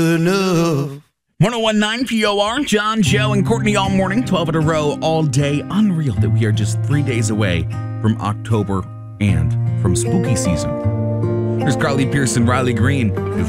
enough. 1019 POR, John, Joe, and Courtney all morning, 12 in a row, all day. Unreal that we are just 3 days away from October and from spooky season. Here's Carly Pearson, Riley Green.